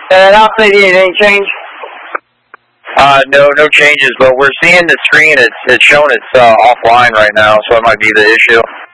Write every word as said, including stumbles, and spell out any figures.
And Alpha eighty-eight, any change? Uh, no, no changes, but we're seeing the screen. It's it's showing it's uh, offline right now, so it might be the issue.